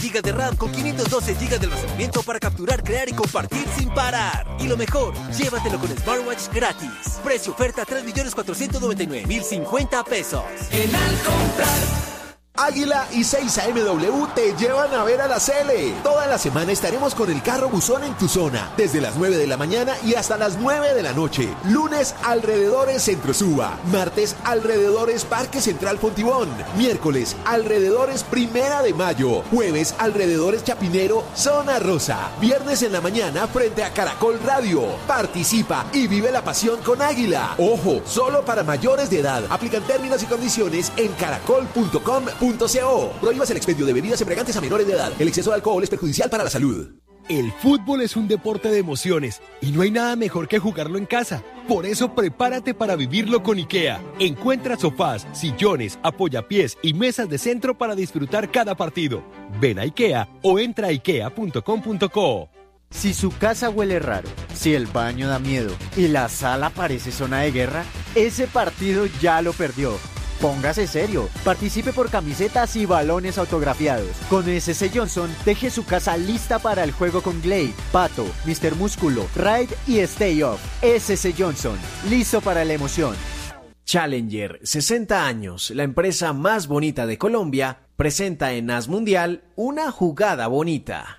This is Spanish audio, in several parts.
GB de RAM con 512 GB de almacenamiento para capturar, crear y compartir sin parar. Y lo mejor, llévatelo con Smartwatch gratis. Precio oferta 3.499.050 pesos. En Alcomprar. Águila y 6AMW te llevan a ver a la Cele. Toda la semana estaremos con el carro buzón en tu zona, desde las 9 de la mañana y hasta las 9 de la noche. Lunes, alrededores Centro Suba. Martes, alrededores Parque Central Fontibón. Miércoles, alrededores Primera de Mayo. Jueves, alrededores Chapinero, Zona Rosa. Viernes en la mañana, frente a Caracol Radio. Participa y vive la pasión con Águila. Ojo, solo para mayores de edad. Aplican términos y condiciones en caracol.com.co. Prohíbas el expendio de bebidas embriagantes a menores de edad. El exceso de alcohol es perjudicial para la salud. El fútbol es un deporte de emociones y no hay nada mejor que jugarlo en casa. Por eso prepárate para vivirlo con IKEA. Encuentra sofás, sillones, apoyapiés y mesas de centro para disfrutar cada partido. Ven a IKEA o entra a ikea.com.co. Si su casa huele raro, si el baño da miedo y la sala parece zona de guerra, ese partido ya lo perdió. Póngase serio, participe por camisetas y balones autografiados. Con SS Johnson, deje su casa lista para el juego con Glade, Pato, Mr. Músculo, Ride y Stay Off. SS Johnson, listo para la emoción. Challenger, 60 años, la empresa más bonita de Colombia, presenta en AS Mundial una jugada bonita.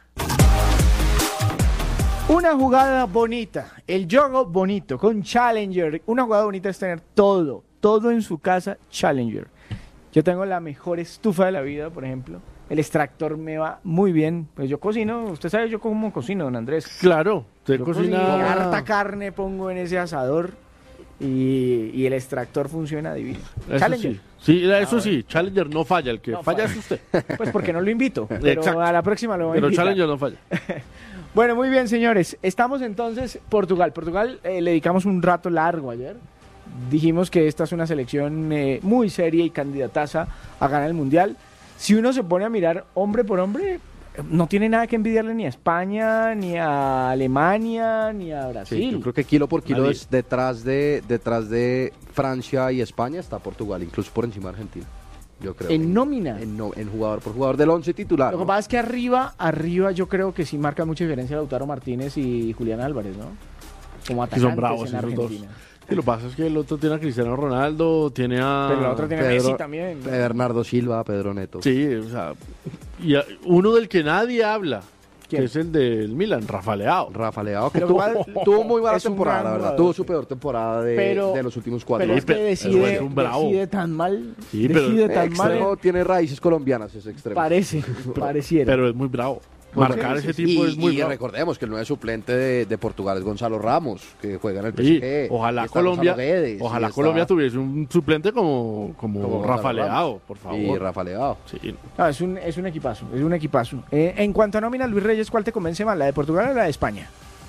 Una jugada bonita, el juego bonito con Challenger. Una jugada bonita es tener todo en su casa Challenger. Yo tengo la mejor estufa de la vida, por ejemplo. El extractor me va muy bien. Pues yo cocino, usted sabe yo cómo cocino, don Andrés. Claro, usted cocina. Harta carne pongo en ese asador y el extractor funciona divino. Eso Challenger. Sí, eso sí, Challenger no falla, el que no falla es usted. Pues porque no lo invito, pero exacto. A la próxima lo voy a invitar. Pero Challenger no falla. Bueno, muy bien, señores. Estamos entonces Portugal. Le dedicamos un rato largo ayer. Dijimos que esta es una selección muy seria y candidataza a ganar el Mundial. Si uno se pone a mirar hombre por hombre, no tiene nada que envidiarle ni a España, ni a Alemania, ni a Brasil. Sí, yo creo que kilo por kilo es detrás de Francia y España está Portugal, incluso por encima de Argentina. Yo creo. En nómina. En jugador por jugador del 11 titular. Lo que pasa es que arriba yo creo que sí marca mucha diferencia Lautaro Martínez y Julián Álvarez, ¿no? Como atacantes son bravos en Argentina. Esos dos. Y lo que pasa es que el otro tiene a Cristiano Ronaldo, tiene a... Pero el otro tiene a Messi también, ¿no? Bernardo Silva, Pedro Neto. Sí, o sea, y uno del que nadie habla, que es el del Milan, Rafa Leao. Que tuvo muy buena temporada, la verdad. Tuvo su peor temporada de los últimos 4 años. Pero es que decide tan mal. Sí, decide tan mal. Tiene raíces colombianas ese extremo. Pareciera. Pero es muy bravo. Marcar ese tipo es muy bravo. Y recordemos que el nuevo suplente de Portugal es Gonzalo Ramos, que juega en el PSG. Sí, ojalá Colombia tuviese un suplente como Rafa Leao, por favor. Y Rafa Leao. Sí. No, es un equipazo, En cuanto a nómina, Luis Reyes, ¿cuál te convence más, la de Portugal o la de España?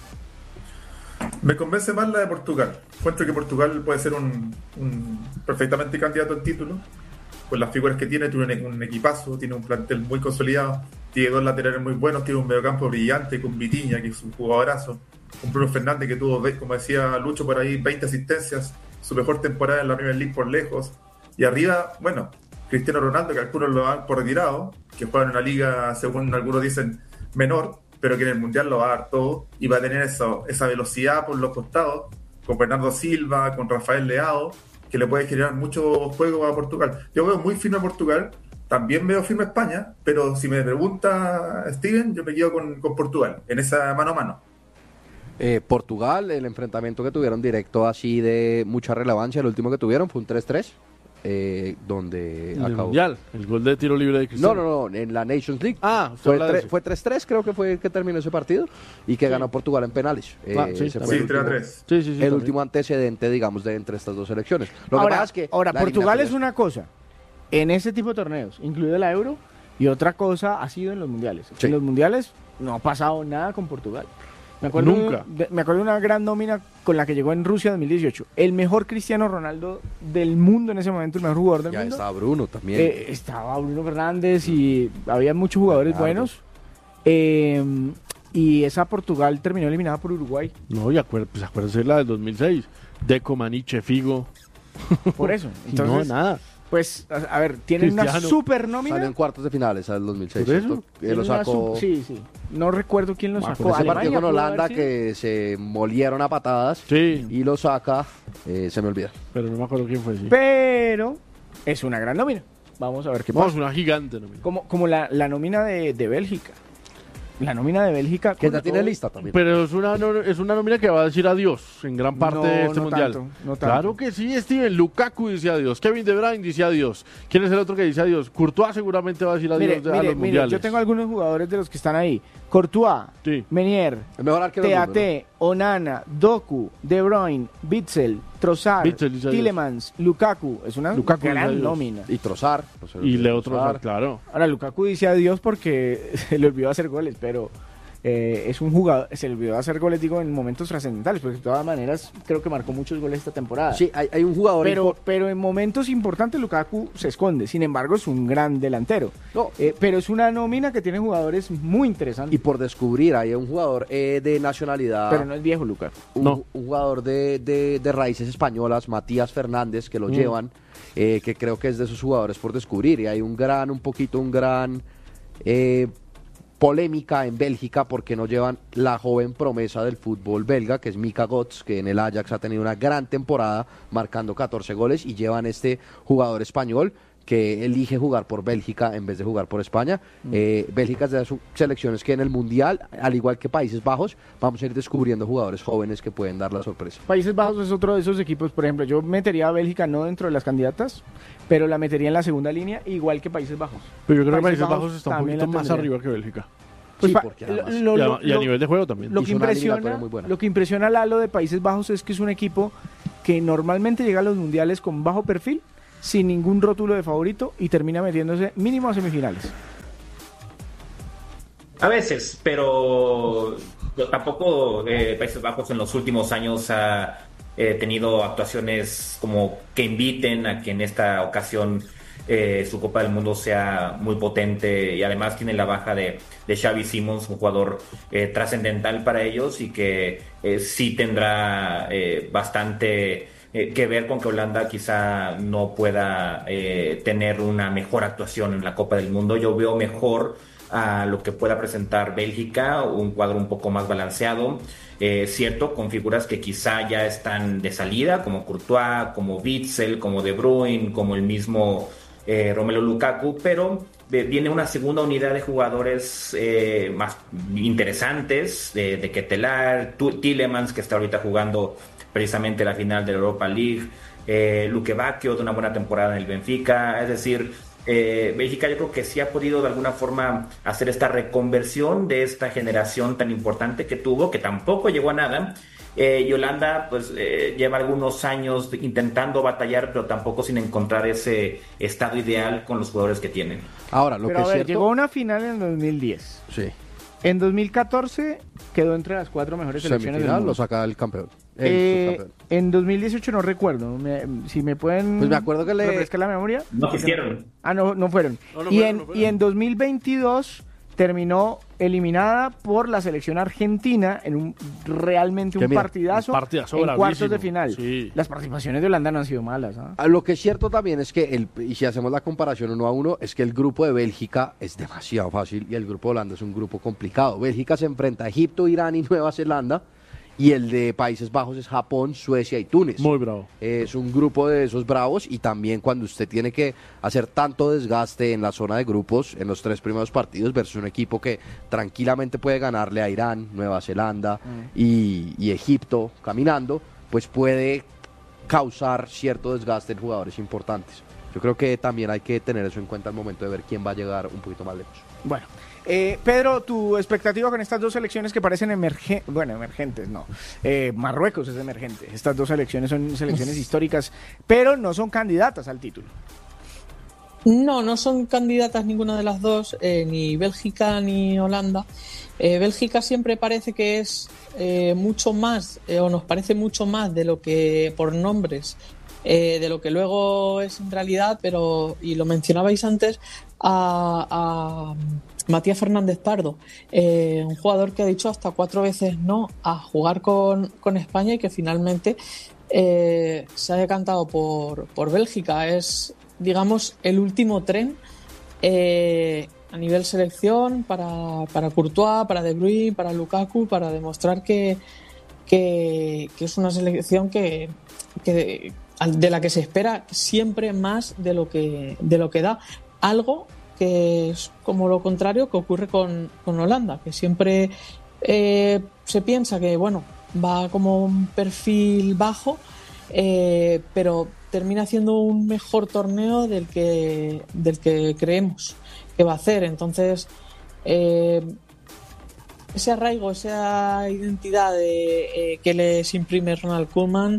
Me convence más la de Portugal. Encuentro que Portugal puede ser un perfectamente candidato al título. Con las figuras que tiene un equipazo, tiene un plantel muy consolidado, tiene 2 laterales muy buenos, tiene un mediocampo brillante con Vitinha, que es un jugadorazo, con Bruno Fernández, que tuvo, como decía Lucho por ahí, 20 asistencias, su mejor temporada en la Premier League por lejos. Y arriba, bueno, Cristiano Ronaldo, que algunos lo dan por retirado, que juega en una liga, según algunos dicen, menor, pero que en el Mundial lo va a dar todo, y va a tener esa velocidad por los costados, con Bernardo Silva, con Rafael Leao, que le puede generar mucho juego a Portugal. Yo veo muy firme a Portugal, también veo firme a España, pero si me pregunta Steven, yo me quedo con Portugal, en esa mano a mano. Portugal, el enfrentamiento que tuvieron directo así de mucha relevancia, el último que tuvieron fue un 3-3. Donde en el acabó. Mundial, el gol de tiro libre de Cristiano. No, en la Nations League. Fue 3-3, creo que fue que terminó ese partido y que ganó Portugal en penales. Sí, 3-3. Sí, el último antecedente, digamos, de entre estas dos selecciones. Lo que pasa es que Portugal es una cosa en ese tipo de torneos, incluido la Euro, y otra cosa ha sido en los mundiales. Sí. En los mundiales no ha pasado nada con Portugal. Me acuerdo de una gran nómina con la que llegó en Rusia 2018. El mejor Cristiano Ronaldo del mundo en ese momento, el mejor jugador del mundo. Ya estaba Bruno también. Estaba Bruno Fernández y había muchos jugadores buenos. Y esa Portugal terminó eliminada por Uruguay. No, y acuérdense la del 2006. Deco, Maniche, Figo. Por eso. Entonces, no, nada. Pues, a ver, tienen una super nómina. Salió en cuartos de finales al 2006. Lo sacó. Sí. No recuerdo quién lo sacó. Ese partido con Holanda que se molieron a patadas y lo saca, se me olvida. Pero no me acuerdo quién fue. Sí. Pero es una gran nómina. Vamos a ver qué pasa. Una gigante nómina. Como la nómina de Bélgica. La nómina de Bélgica. Que ya tiene lista también. Pero es una nómina que va a decir adiós en gran parte de este mundial. No tanto. Claro que sí, Steven. Lukaku dice adiós. Kevin De Bruyne dice adiós. ¿Quién es el otro que dice adiós? Courtois seguramente va a decir adiós a los mundiales. Yo tengo algunos jugadores de los que están ahí. Courtois, Meunier, TAT, Onana, Doku, De Bruyne, Witsel, Trossard, Tielemans, Lukaku. Es una gran nómina. Y Trossard. Y Leo Trossard, claro. Ahora, Lukaku dice adiós porque se le olvidó hacer goles, pero es un jugador, se le olvidó hacer goles, digo, en momentos trascendentales, porque de todas maneras creo que marcó muchos goles esta temporada. Sí, hay un jugador... Pero en momentos importantes Lukaku se esconde, sin embargo es un gran delantero. Pero es una nómina que tiene jugadores muy interesantes. Y por descubrir, hay un jugador de nacionalidad... Pero no es viejo Lukaku. Un jugador de raíces españolas, Matías Fernández, que lo llevan, que creo que es de esos jugadores por descubrir. Y hay un gran polémica en Bélgica porque no llevan la joven promesa del fútbol belga, que es Mika Götze, que en el Ajax ha tenido una gran temporada marcando 14 goles, y llevan este jugador español que elige jugar por Bélgica en vez de jugar por España. Bélgica es de las selecciones que en el Mundial, al igual que Países Bajos, vamos a ir descubriendo jugadores jóvenes que pueden dar la sorpresa. Países Bajos es otro de esos equipos, por ejemplo, yo metería a Bélgica no dentro de las candidatas, pero la metería en la segunda línea, igual que Países Bajos. Pero yo creo que Países Bajos está un poquito más arriba que Bélgica. Pues sí, porque y a nivel de juego también. Lo que impresiona a Lalo de Países Bajos es que es un equipo que normalmente llega a los mundiales con bajo perfil, sin ningún rótulo de favorito, y termina metiéndose mínimo a semifinales. A veces, pero tampoco Países Bajos en los últimos años ha tenido actuaciones como que inviten a que en esta ocasión su Copa del Mundo sea muy potente, y además tiene la baja de Xavi Simons, un jugador trascendental para ellos, y que sí tendrá bastante que ver con que Holanda quizá no pueda tener una mejor actuación en la Copa del Mundo. Yo veo mejor a lo que pueda presentar Bélgica, un cuadro un poco más balanceado, cierto, con figuras que quizá ya están de salida, como Courtois, como Witsel, como De Bruyne, como el mismo Romelu Lukaku, pero viene una segunda unidad de jugadores más interesantes, de Ketelaere, Tielemans, que está ahorita jugando precisamente la final de la Europa League, Luke Bacchio, de una buena temporada en el Benfica. Es decir, Bélgica yo creo que sí ha podido de alguna forma hacer esta reconversión de esta generación tan importante que tuvo, que tampoco llegó a nada. Y Holanda pues lleva algunos años intentando batallar, pero tampoco sin encontrar ese estado ideal con los jugadores que tienen. Ahora, lo pero que es cierto... llegó a una final en 2010. Sí. En 2014 quedó entre las 4 mejores selecciones del mundo. Lo saca el campeón. En 2018 no recuerdo. Si me pueden pues me acuerdo que refrescar la memoria. No quisieron. No fueron. Y en 2022 terminó eliminada por la selección argentina en realmente un partidazo en cuartos de final. Sí. Las participaciones de Holanda no han sido malas. Lo que es cierto también es que, y si hacemos la comparación 1-1, es que el grupo de Bélgica es demasiado fácil y el grupo de Holanda es un grupo complicado. Bélgica se enfrenta a Egipto, Irán y Nueva Zelanda, y el de Países Bajos es Japón, Suecia y Túnez. Muy bravo. Es un grupo de esos bravos, y también cuando usted tiene que hacer tanto desgaste en la zona de grupos, en los 3 primeros partidos, versus un equipo que tranquilamente puede ganarle a Irán, Nueva Zelanda y Egipto caminando, pues puede causar cierto desgaste en jugadores importantes. Yo creo que también hay que tener eso en cuenta al momento de ver quién va a llegar un poquito más lejos. Bueno. Pedro, tu expectativa con estas 2 selecciones que parecen emergentes, no. Marruecos es emergente. Estas 2 selecciones son selecciones históricas, pero no son candidatas al título. No son candidatas ninguna de las dos, ni Bélgica ni Holanda. Bélgica siempre parece que es mucho más, o nos parece mucho más de lo que por nombres, de lo que luego es en realidad, pero, y lo mencionabais antes, a Matías Fernández Pardo, un jugador que ha dicho hasta 4 veces no a jugar con España, y que finalmente se ha decantado por Bélgica. Es digamos, el último tren a nivel selección para Courtois, para De Bruyne, para Lukaku, para demostrar que es una selección que de la que se espera siempre más de lo que da. Algo que es como lo contrario que ocurre con Holanda, que siempre se piensa que va como un perfil bajo, pero termina haciendo un mejor torneo del que creemos que va a hacer. Entonces ese arraigo, esa identidad que les imprime Ronald Koeman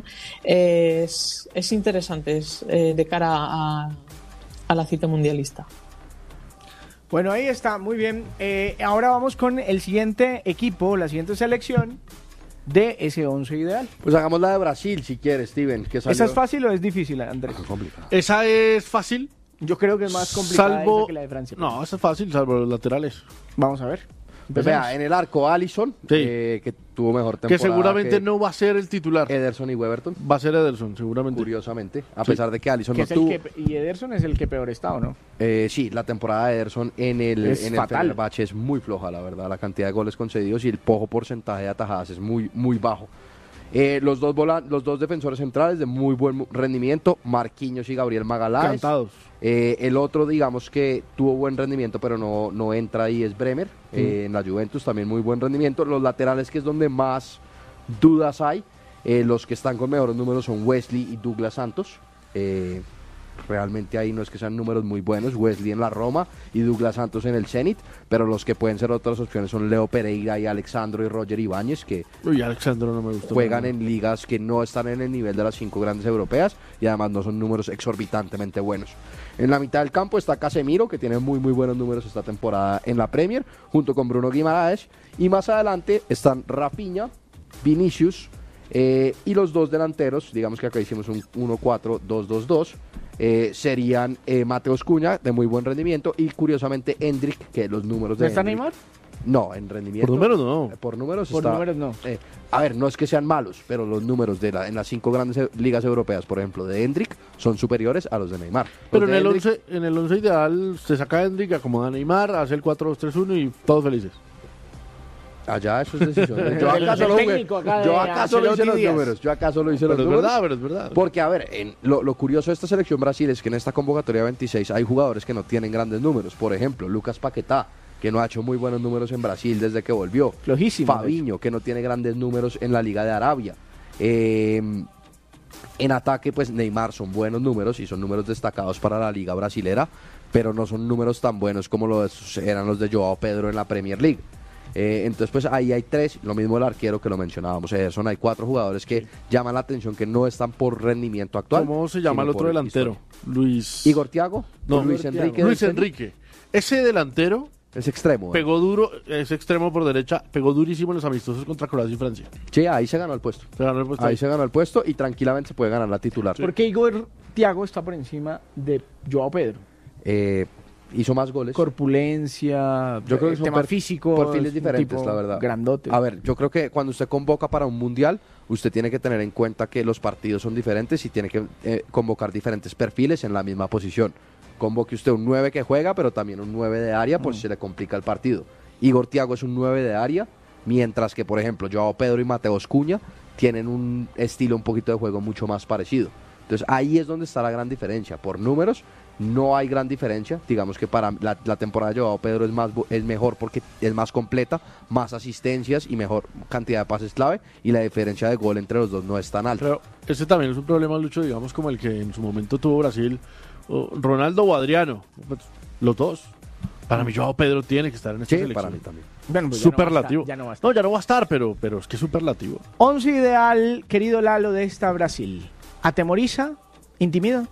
es interesante de cara a la cita mundialista. Bueno, ahí está, muy bien. Ahora vamos con el siguiente equipo, la siguiente selección de ese 11 ideal. Pues hagamos la de Brasil, si quieres, Steven. Que ¿Esa es fácil o es difícil, Andrés? Es complicado. Esa es fácil. Yo creo que es más complicada esa que la de Francia. No, esa es fácil, salvo los laterales. Vamos a ver. Pues vea, en el arco Alisson, que tuvo mejor temporada. Que seguramente no va a ser el titular. Ederson y Weberton. Va a ser Ederson, seguramente. Curiosamente, a pesar de que Alisson no es tuvo. Y Ederson es el que peor está, ¿o no? Sí, la temporada de Ederson en el Fenerbahce es muy floja, la verdad. La cantidad de goles concedidos y el poco porcentaje de atajadas es muy, muy bajo. Los dos defensores centrales de muy buen rendimiento, Marquinhos y Gabriel Magalhães. Cantados. El otro, digamos que tuvo buen rendimiento, pero no entra ahí, es Bremer. En la Juventus también muy buen rendimiento. Los laterales, que es donde más dudas hay, los que están con mejores números son Wesley y Douglas Santos. Realmente ahí no es que sean números muy buenos, Wesley en la Roma y Douglas Santos en el Zenit, pero los que pueden ser otras opciones son Leo Pereira y Alexandro y Roger Ibáñez, que Alexandro no me gustó, juegan en ligas que no están en el nivel de las 5 grandes europeas y además no son números exorbitantemente buenos. En la mitad del campo está Casemiro, que tiene muy muy buenos números esta temporada en la Premier, junto con Bruno Guimaraes, y más adelante están Rafinha, Vinicius y los dos delanteros, digamos que acá hicimos un 1-4-2-2-2, serían Mateus Cunha, de muy buen rendimiento, y curiosamente Endrick, que los números de ¿Está Neymar? No, en rendimiento. Por números no. Por números Por números no. A ver, no es que sean malos, pero los números en las 5 grandes ligas europeas, por ejemplo, de Endrick, son superiores a los de Neymar. Pero en el 11 ideal se saca a Endrick, acomoda a Neymar, hace el 4-2-3-1 y todos felices. Allá eso es decisión. Yo acaso lo hice los números. Yo acaso lo hice los números. Pero es verdad. Porque, a ver, lo curioso de esta selección Brasil es que en esta convocatoria 26 hay jugadores que no tienen grandes números. Por ejemplo, Lucas Paquetá, que no ha hecho muy buenos números en Brasil desde que volvió. Flojísimo. Fabinho, que no tiene grandes números en la Liga de Arabia. En ataque, pues Neymar son buenos números y son números destacados para la Liga Brasilera, pero no son números tan buenos como eran los de Joao Pedro en la Premier League. Entonces pues ahí hay 3, lo mismo el arquero que lo mencionábamos, Ederson. Hay 4 jugadores que llaman la atención, que no están por rendimiento actual. ¿Cómo se llama el otro delantero? Igor Thiago. No, Luis Enrique. Luis Enrique. Ese delantero es extremo. Pegó duro, es extremo por derecha, pegó durísimo en los amistosos contra Croacia y Francia. Sí, ahí se ganó el puesto. Ahí se ganó el puesto y tranquilamente se puede ganar la titular. ¿Por qué Igor Thiago está por encima de Joao Pedro? Hizo más goles. Corpulencia, yo creo que son tema físico, perfiles diferentes, la verdad. Grandote. A ver, yo creo que cuando usted convoca para un mundial, usted tiene que tener en cuenta que los partidos son diferentes y tiene que convocar diferentes perfiles en la misma posición. Convoque usted un 9 que juega, pero también un 9 de área, por si se le complica el partido. Igor Thiago es un 9 de área, mientras que, por ejemplo, Joao Pedro y Mateus Cunha tienen un estilo un poquito de juego mucho más parecido. Entonces ahí es donde está la gran diferencia. Por números no hay gran diferencia. Digamos que para la temporada de Joao Pedro es mejor porque es más completa, más asistencias y mejor cantidad de pases clave, y la diferencia de gol entre los dos no es tan alta. Pero ese también es un problema, Lucho, digamos, como el que en su momento tuvo Brasil, Ronaldo o Adriano, los dos. Para mí Joao Pedro tiene que estar en esta selección. Para mí también. Bueno, pues superlativo. Ya no va a estar. No, ya no va a estar, pero es que es superlativo. 11 ideal, querido Lalo, de esta Brasil. ¿Atemoriza? ¿Intimida?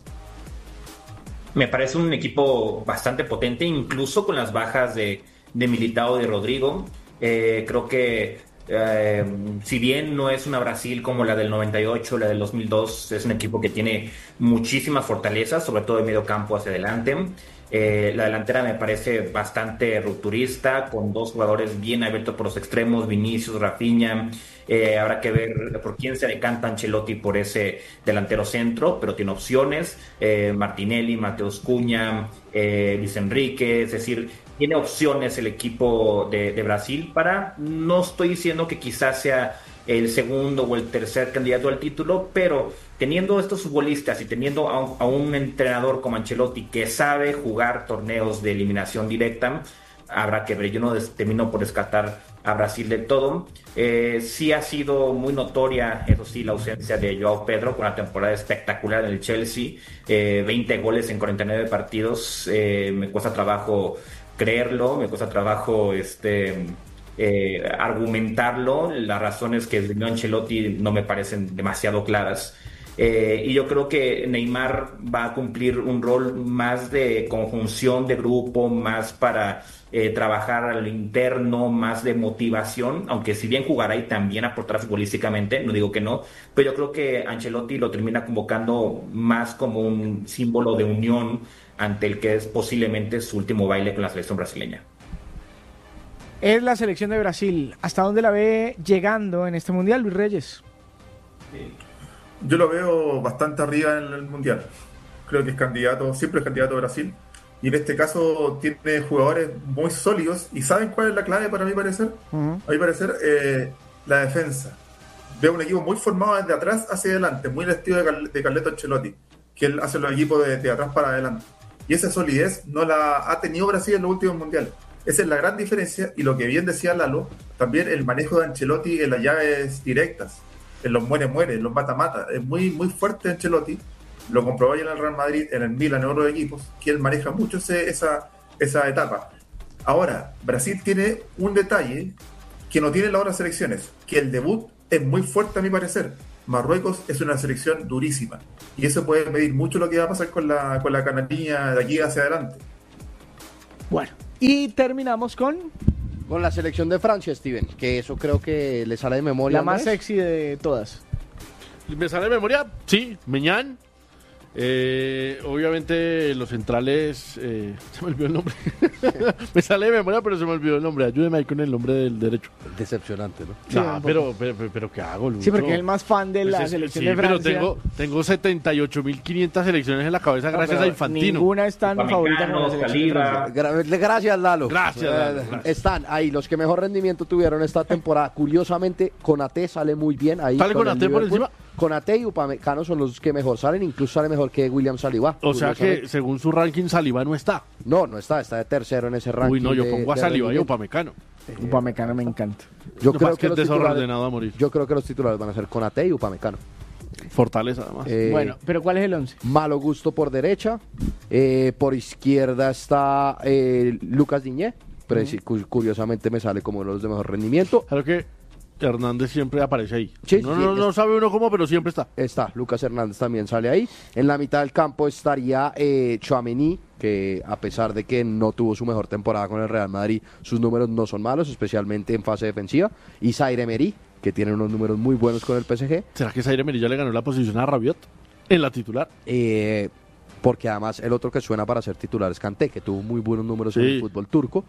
Me parece un equipo bastante potente, incluso con las bajas de Militao y de Rodrigo. Creo que si bien no es una Brasil como la del 98, la del 2002, es un equipo que tiene muchísimas fortalezas, sobre todo de medio campo hacia adelante. La delantera me parece bastante rupturista, con dos jugadores bien abiertos por los extremos, Vinicius, Rafinha. Habrá que ver por quién se decanta Ancelotti por ese delantero centro, pero tiene opciones. Martinelli, Mateus Cunha, Luis Enrique, es decir, tiene opciones el equipo de Brasil para, no estoy diciendo que quizás sea el segundo o el tercer candidato al título, pero teniendo estos futbolistas y teniendo a un entrenador como Ancelotti que sabe jugar torneos de eliminación directa, habrá que ver. Yo no termino por descartar a Brasil del todo. Sí ha sido muy notoria, eso sí, la ausencia de Joao Pedro, con una temporada espectacular en el Chelsea, 20 goles en 49 partidos. Me cuesta trabajo creerlo, me cuesta trabajo argumentarlo. Las razones que dio Ancelotti no me parecen demasiado claras. Y yo creo que Neymar va a cumplir un rol más de conjunción de grupo, más para trabajar a lo interno, más de motivación, aunque si bien jugará y también aportará futbolísticamente, no digo que no, pero yo creo que Ancelotti lo termina convocando más como un símbolo de unión ante el que es posiblemente su último baile con la selección brasileña. Es la selección de Brasil. ¿Hasta dónde la ve llegando en este Mundial, Luis Reyes? Yo lo veo bastante arriba en el Mundial. Creo que es candidato, siempre es candidato a Brasil. Y en este caso tiene jugadores muy sólidos. ¿Y saben cuál es la clave para mi parecer? A mi parecer, la defensa. Veo un equipo muy formado desde atrás hacia adelante, muy al estilo de Carleto Ancelotti, que él hace los equipos de atrás para adelante. Y esa solidez no la ha tenido Brasil en los últimos mundiales. Esa es la gran diferencia, y lo que bien decía Lalo, también el manejo de Ancelotti en las llaves directas, en los muere-muere, en los mata-mata. Es muy, muy fuerte Ancelotti, lo comprobó ya en el Real Madrid, en el Milan, en otros equipos, que él maneja mucho esa etapa. Ahora, Brasil tiene un detalle que no tienen las otras selecciones, que el debut es muy fuerte a mi parecer. Marruecos es una selección durísima, y eso puede medir mucho lo que va a pasar con la canariña de aquí hacia adelante. Bueno, y terminamos con la selección de Francia, Steven, que eso creo que le sale de memoria. La más sexy de todas. ¿Me sale de memoria? Sí, Meñán. Obviamente los centrales, se me olvidó el nombre. Me sale de memoria, pero se me olvidó el nombre. Ayúdeme ahí con el nombre del derecho. Decepcionante, ¿no? Sí, pero ¿qué hago, Lucho? Sí, porque es el más fan de la selección de Francia. Pero tengo 78.500 selecciones en la cabeza gracias a Infantino. Ninguna es tan favorita como la selección de Gracias, Lalo. Gracias, Lalo. Están ahí los que mejor rendimiento tuvieron esta temporada. Curiosamente, Konaté sale muy bien ahí. ¿Sale Konaté por encima? Konaté y Upamecano son los que mejor salen, incluso sale mejor que William Saliba. O sea que según su ranking Saliba no está. No está de tercero en ese ranking. Uy, no, yo pongo a Saliba y a Upamecano. Upamecano me encanta. Yo creo que los titulares van a ser Konaté y Upamecano. Fortaleza, además. Bueno, pero ¿cuál es el 11? Malo Gusto por derecha. Por izquierda está Lucas Diñé. Pero curiosamente me sale como uno de los de mejor rendimiento. Claro que Hernández siempre aparece ahí. Sí, no sabe uno cómo, pero siempre está. Está, Lucas Hernández también sale ahí. En la mitad del campo estaría Tchouaméni, que a pesar de que no tuvo su mejor temporada con el Real Madrid, sus números no son malos, especialmente en fase defensiva. Y Zaire Emery, que tiene unos números muy buenos con el PSG. ¿Será que Zaire Emery ya le ganó la posición a Rabiot en la titular? Porque además el otro que suena para ser titular es Kanté, que tuvo muy buenos números en el fútbol turco.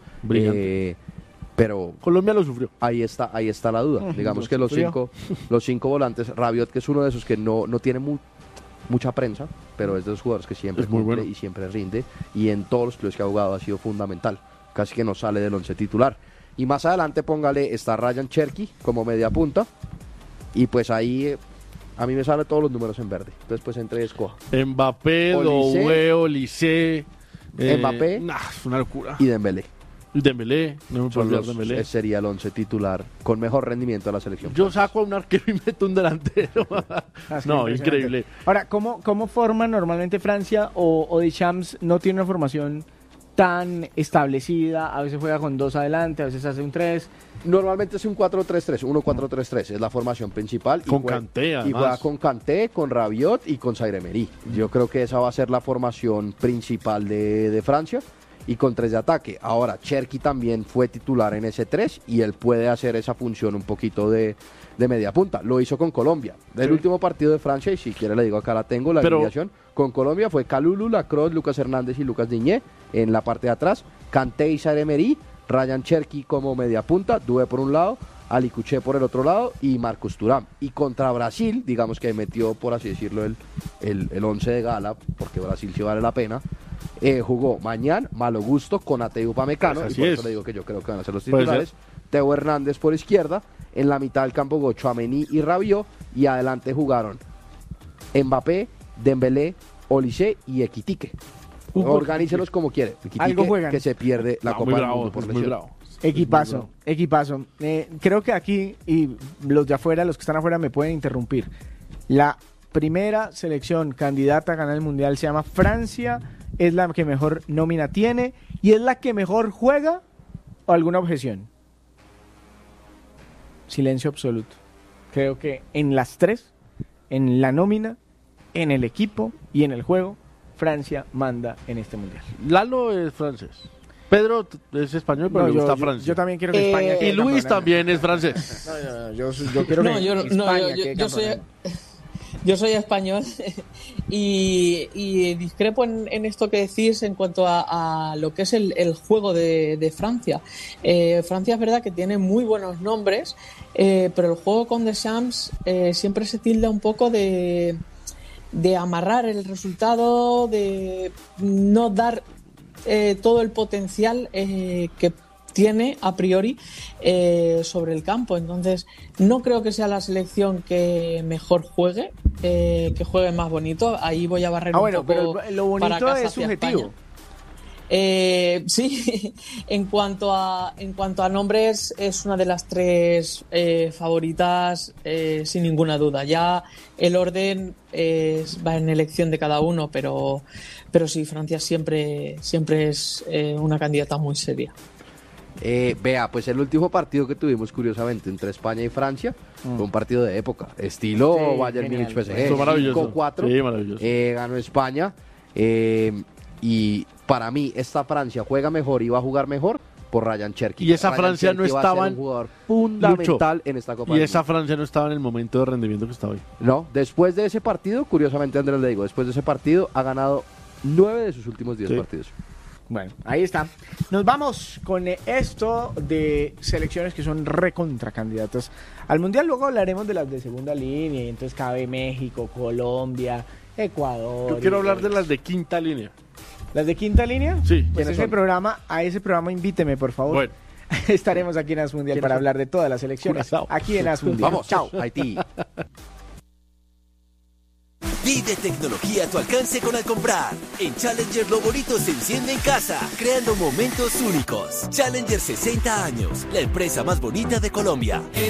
Pero Colombia lo sufrió. Ahí está la duda. Digamos que los cinco volantes, Rabiot, que es uno de esos que no tiene mucha prensa, pero es de los jugadores que siempre es muy bueno y siempre rinde, y en todos los clubes que ha jugado ha sido fundamental. Casi que no sale del once titular. Y más adelante está Ryan Cherki como media punta, y pues ahí a mí me salen todos los números en verde. Entonces pues entre escoja Mbappé, Doué, Olise, Mbappé, es una locura. Y Dembélé. Dembélé, no me puedo olvidar Dembélé. Sería el 11 titular con mejor rendimiento de la selección. Yo saco a un arquero y meto un delantero. No, increíble. Ahora, ¿cómo forma normalmente Francia o Deschamps no tiene una formación tan establecida? A veces juega con 2 adelante, a veces hace un 3. Normalmente es un 4-3-3, 1-4-3-3, es la formación principal. Con Kanté, además. Y juega con Kanté, con Rabiot y con Zaire Emery. Yo creo que esa va a ser la formación principal de Francia. y con 3 de ataque. Ahora, Cherki también fue titular en ese 3 y él puede hacer esa función un poquito de media punta. Lo hizo con Colombia. Del último partido de Francia, y si quiere le digo acá la tengo, la alineación. Con Colombia fue Kalulu, Lacroix, Lucas Hernández y Lucas Diñé en la parte de atrás. Kanté y Zaire Emery, Ryan Cherki como media punta, Doué por un lado, Ali Cuché por el otro lado y Marcos Thuram. Y contra Brasil, digamos que metió, por así decirlo, el 11 de gala, porque Brasil sí vale la pena. Jugó Mañán, Malo Gusto, Konate y Upamecano, Pues y por así eso es. le digo que yo creo que van a ser los Puede titulares. Teo Hernández por izquierda, en la mitad del campo jugó Tchouaméni y Rabiot, y adelante jugaron Mbappé, Dembélé, Olise y Ekitike. Organícelos como quiere. Algo juegan. Que se pierde la No, Copa muy del bravo, Mundo por muy lesión. bravo. Equipazo, equipazo. Creo que aquí, y los de afuera, los que están afuera me pueden interrumpir. La primera selección candidata a ganar el Mundial se llama Francia, es la que mejor nómina tiene y es la que mejor juega. ¿O alguna objeción? Silencio absoluto. Creo que en las tres, en la nómina, en el equipo y en el juego, Francia manda en este Mundial. Lalo es francés. Pedro es español, pero No, le gusta yo Francia. yo también quiero que España quede Y Luis campeona. también es francés. Yo quiero que España yo quede soy, campeona. yo soy español y discrepo en esto que decís en cuanto a lo que es el juego de Francia. Francia es verdad que tiene muy buenos nombres, pero el juego con Deschamps siempre se tilda un poco de amarrar el resultado, de no dar todo el potencial que tiene a priori sobre el campo. Entonces no creo que sea la selección que mejor juegue, que juegue más bonito. Ahí voy a barrer un Bueno, poco pero lo para bonito casa es hacia subjetivo. España. Sí, en cuanto a nombres es una de las tres favoritas sin ninguna duda. Ya el orden va en elección de cada uno, pero sí, Francia siempre es una candidata muy seria. Vea, pues el último partido que tuvimos curiosamente entre España y Francia fue un partido de época, estilo Sí, Bayern genial. Múnich PSG, Estuvo maravilloso. 5-4, Sí, maravilloso. ganó España, y para mí esta Francia juega mejor y va a jugar mejor por Ryan Cherki. Y esa Ryan Francia no Cherki va a ser estaba un en- jugador fundamental Lucho, en esta Copa Y del esa Mundo. Francia no estaba en el momento de rendimiento que está hoy. No, después de ese partido, curiosamente Andrés le digo, después de ese partido ha ganado 9 de sus últimos 10 Sí. partidos. Bueno, ahí está. Nos vamos con esto de selecciones que son recontracandidatas al Mundial. Luego hablaremos de las de segunda línea. Y entonces cabe México, Colombia, Ecuador. Yo quiero hablar de las de quinta línea. ¿Las de quinta línea? Sí. Pues ¿Quiénes ese son? programa, a ese programa invíteme, por favor. Bueno. Estaremos aquí en As Mundial ¿Quiénes para son? hablar de todas las selecciones. Curazao. Aquí en As Mundial. Vamos, Chao. Haití. Vive tecnología a tu alcance con Alcomprar. En Challenger lo bonito se enciende en casa, creando momentos únicos. Challenger 60 años, la empresa más bonita de Colombia.